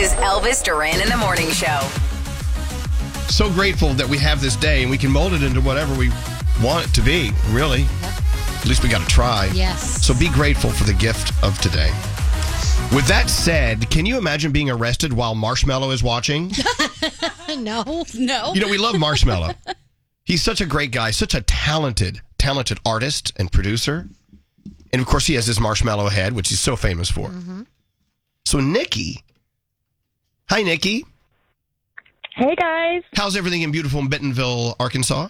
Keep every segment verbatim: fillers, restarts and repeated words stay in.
is Elvis Duran in the Morning Show. So grateful that we have this day and we can mold it into whatever we want it to be, really. Yep. At least we got to try. Yes. So be grateful for the gift of today. With that said, can you imagine being arrested while Marshmello is watching? No, no. You know, we love Marshmello. He's such a great guy, such a talented, talented artist and producer. And of course, he has this Marshmello head, which he's so famous for. Mm-hmm. So, Nikki. Hi, Nikki. Hey, guys. How's everything in beautiful Bentonville, Arkansas?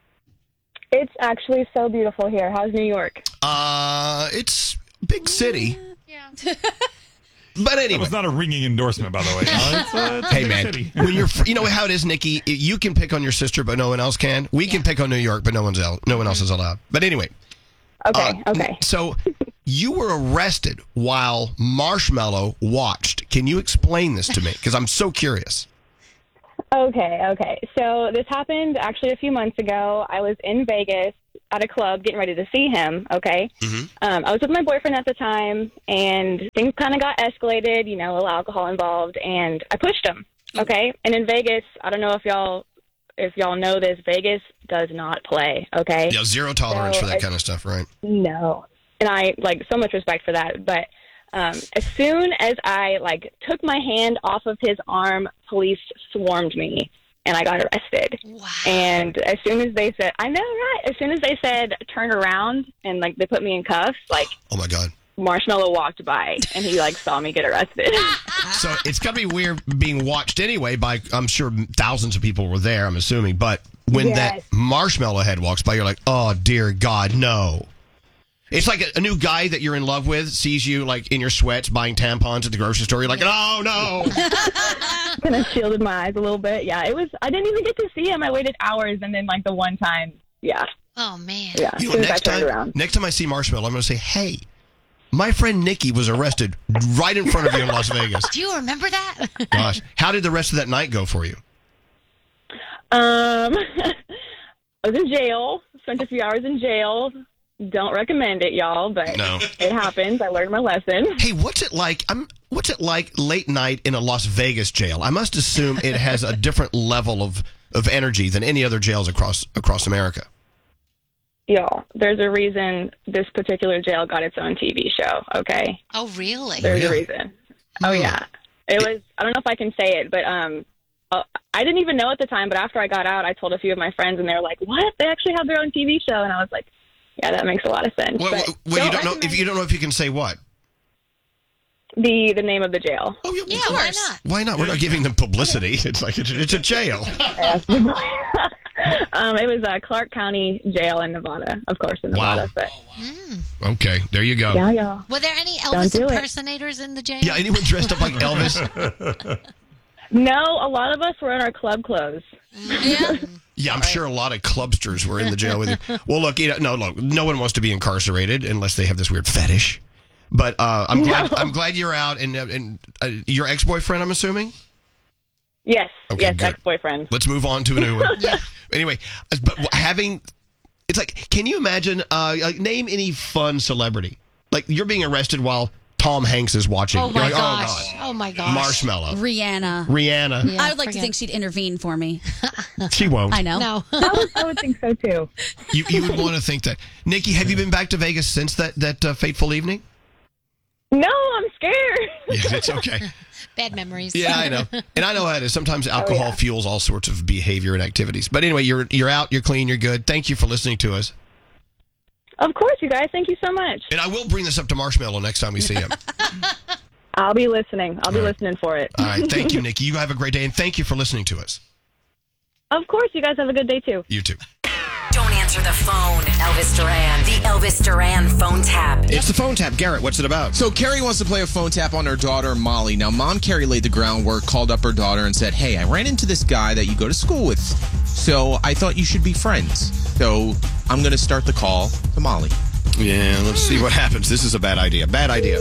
It's actually so beautiful here. How's New York? Uh, it's a big city. Yeah. But anyway. That was not a ringing endorsement, by the way. No, it's, uh, it's hey, a man, city. when you're, you know how it is, Nikki? You can pick on your sister, but no one else can. We yeah. can pick on New York, but no one's else, no one else is allowed. But anyway. Okay, uh, okay. So you were arrested while Marshmello watched. Can you explain this to me? Because I'm so curious. Okay, okay. So this happened actually a few months ago. I was in Vegas at a club getting ready to see him, okay? Mm-hmm. Um, I was with my boyfriend at the time, and things kind of got escalated, you know, a little alcohol involved, and I pushed him, okay? And in Vegas, I don't know if y'all if y'all know this, Vegas does not play, okay? Yeah, zero tolerance so for that I, kind of stuff, right? No. And I, like, so much respect for that, but Um, as soon as I, like, took my hand off of his arm, police swarmed me, and I got arrested. Wow. And as soon as they said, I know, right? As soon as they said, turn around, and, like, they put me in cuffs, like... Oh, my God. Marshmello walked by, and he, like, saw me get arrested. So it's got to be weird being watched anyway by, I'm sure, thousands of people were there, I'm assuming. But when yes. that Marshmello head walks by, you're like, oh, dear God, no. It's like a, a new guy that you're in love with sees you like in your sweats buying tampons at the grocery store. You're like, oh no! Kind of shielded my eyes a little bit. Yeah, it was. I didn't even get to see him. I waited hours, and then like the one time, yeah. Oh man. Yeah. You know, next time, next time I see Marshmello, I'm going to say, hey, my friend Nikki was arrested right in front of you in Las Vegas. Do you remember that? Gosh, how did the rest of that night go for you? Um, I was in jail. Spent a few hours in jail. Don't recommend it, y'all, but no. It happens. I learned my lesson. Hey, what's it like? I'm. What's it like late night in a Las Vegas jail? I must assume it has a different level of, of energy than any other jails across across America. Y'all, there's a reason this particular jail got its own T V show, okay? Oh, really? There's really? a reason. Oh, yeah. It was, I don't know if I can say it, but um, uh, I didn't even know at the time, but after I got out, I told a few of my friends, and they were like, what? They actually have their own T V show? And I was like, yeah, that makes a lot of sense. Well, well, well you don't know if you don't know if you can say what the the name of the jail. Oh, yeah, yeah, well, why not? Why not? We're not giving them publicity. It's like it's, it's a jail. um, it was uh, Clark County Jail in Nevada, of course, in Nevada. Wow. But Mm. Okay, there you go. yeah, yeah. Were there any Don't Elvis do it. impersonators in the jail? Yeah, anyone dressed up like Elvis? No, a lot of us were in our club clothes. Yeah. Yeah, I'm sure a lot of clubsters were in the jail with you. Well, look, you know, no, look, no one wants to be incarcerated unless they have this weird fetish. But uh, I'm glad No. I'm glad you're out. And uh, and uh, your ex-boyfriend, I'm assuming. Yes, Okay, yes, good. ex-boyfriend. Let's move on to a new one. Yeah. Anyway, but having, it's like, can you imagine? Uh, like, name any fun celebrity. Like you're being arrested while Tom Hanks is watching. Oh You're my like, gosh. Oh, Oh my God. gosh. Marshmello. Rihanna. Rihanna. Yeah, I would like forget. to think she'd intervene for me. She won't. I know. No. I would, I would think so, too. You you would want to think that. Nikki, have you been back to Vegas since that that uh, fateful evening? No, I'm scared. Yeah, it's okay. Bad memories. Yeah, I know. And I know how it is. Sometimes alcohol yeah. fuels all sorts of behavior and activities. But anyway, you're you're out, you're clean, you're good. Thank you for listening to us. Of course, you guys. Thank you so much. And I will bring this up to Marshmello next time we see him. I'll be listening. I'll be All right. listening for it. All right. Thank you, Nikki. You have a great day, and thank you for listening to us. Of course, you guys have a good day, too. You too. Don't answer the phone. Elvis Duran. The Elvis Duran phone tap. It's the phone tap. Garrett, what's it about? So Carrie wants to play a phone tap on her daughter, Molly. Now, Mom Carrie laid the groundwork, called up her daughter, and said, hey, I ran into this guy that you go to school with, so I thought you should be friends. So I'm going to start the call to Molly. Yeah, let's see what happens. This is a bad idea. Bad idea.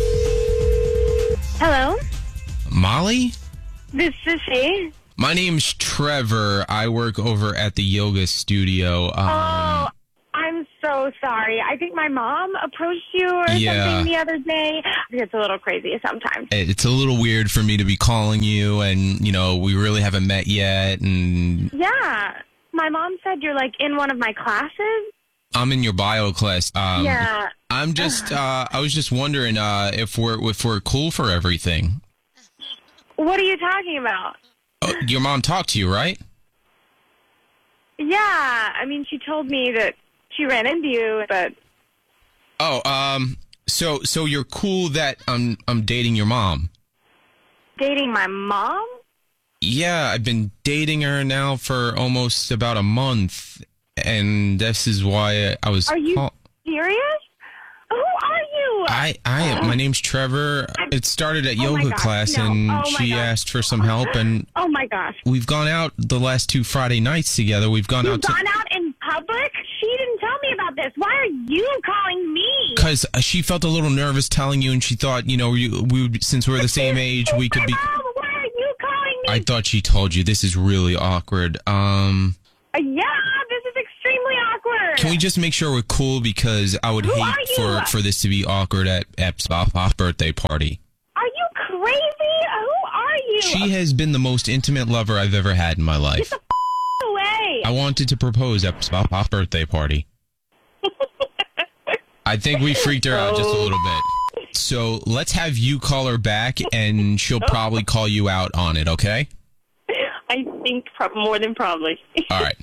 Hello, Molly? this is she. My name's Trevor. I work over at the yoga studio. Um, Oh, I'm so sorry. I think my mom approached you or Yeah. something the other day. It's a little crazy sometimes. It's a little weird for me to be calling you, and, you know, we really haven't met yet, and Yeah. My mom said you're, like, in one of my classes. I'm in your bio class. Um, Yeah. I'm just, uh, I was just wondering uh, if we're if we're cool for everything. What are you talking about? Oh, your mom talked to you, right? Yeah. I mean, she told me that she ran into you, but... Oh, um, so so you're cool that I'm I'm dating your mom. Dating my mom? Yeah, I've been dating her now for almost about a month, and this is why I was. Are you call- serious? Who are you? I I my name's Trevor. It started at Oh my yoga gosh, class, no. and Oh my she gosh. asked for some help, and Oh, my gosh. we've gone out the last two Friday nights together. We've gone You've out to. gone out in public? She didn't tell me about this. Why are you calling me? Because she felt a little nervous telling you, and she thought, you know, we, we would, since we're the same age, we could be. Mom, why are you calling me? I thought she told you. This is really awkward. Um, Uh, yeah, this is extremely awkward. can we just make sure we're cool? Because I would Who hate are you? for, for this to be awkward at at Papa's birthday party. Are you crazy? Who are you? She has been the most intimate lover I've ever had in my Get life. the f- away. I wanted to propose at Papa's birthday party. I think we freaked her out just a little bit. So let's have you call her back, and she'll probably call you out on it, okay? I think prob- more than probably. All right.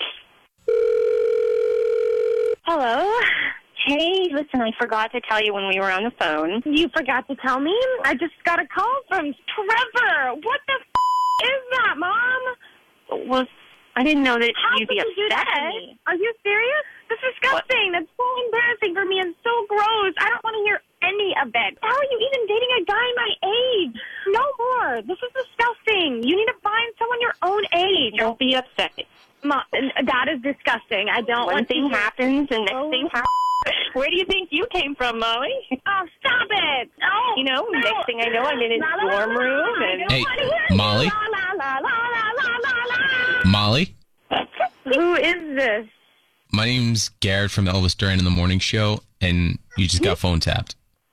Hello? Hey, listen, I forgot to tell you when we were on the phone. You forgot to tell me? I just got a call from Trevor. What the f- is that, Mom? Well, I didn't know that How you'd be could you do upset. that? with me. Are you serious? This is disgusting. That's so embarrassing for me and so gross. I don't want to hear any of it. How are you even dating a guy my age? No more. This is disgusting. You need to find someone your own age. Don't be upset. Mom, that is disgusting. I don't One want thing to hear- happens and next Oh. thing happens. Where do you think you came from, Molly? Oh, stop it! Oh, You know, no. next thing I know, I'm in his La, la, la, dorm la, room I and- don't Hey, wanna hear you. Molly? La, la, la, la, la, la, la. Molly? Who is this? My name's Garrett from the Elvis Duran in the Morning Show, and you just got phone tapped.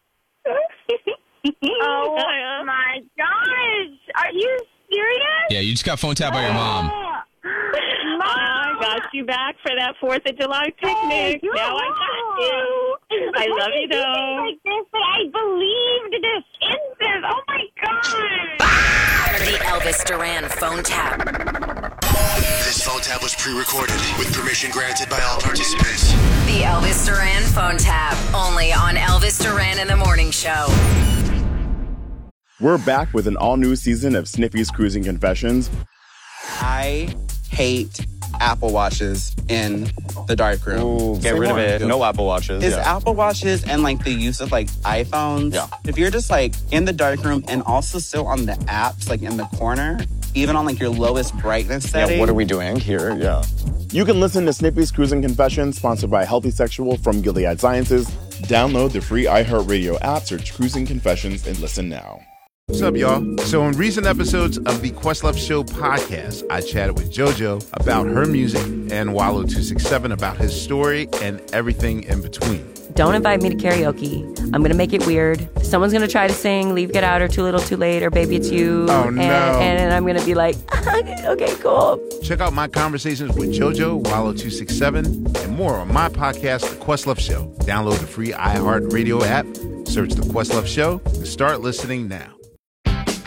Oh my gosh! Are you serious? Yeah, you just got phone tapped by your mom. Mom, I got you back for that Fourth of July picnic. you Now I got you. I Why love did you, do though. things like this, but I believed this instant. Oh my god! The Elvis Duran phone tap. This phone tap was pre-recorded with permission granted by all participants. The Elvis Duran phone tap. Only on Elvis Duran in the Morning Show. We're back with an all-new season of Sniffy's Cruising Confessions. I hate Apple Watches in the darkroom. Ooh, get rid of it. No Apple Watches. Is yeah. Apple Watches and like the use of like iPhones. Yeah. If you're just like in the darkroom and also still on the apps, like in the corner, even on like your lowest brightness setting. Yeah, what are we doing here? Yeah. You can listen to Sniffy's Cruising Confessions, sponsored by Healthy Sexual from Gilead Sciences. Download the free iHeartRadio app, search Cruising Confessions, and listen now. What's up, y'all? So in recent episodes of the Questlove Show podcast, I chatted with JoJo about her music and Wallow two six seven about his story and everything in between. Don't invite me to karaoke. I'm going to make it weird. Someone's going to try to sing Leave, Get Out, or Too Little, Too Late, or Baby It's You. Oh, and, no. And, and I'm going to be like, okay, cool. Check out my conversations with JoJo, Wallow two six seven, and more on my podcast, The Questlove Show. Download the free iHeartRadio app, search The Questlove Show, and start listening now.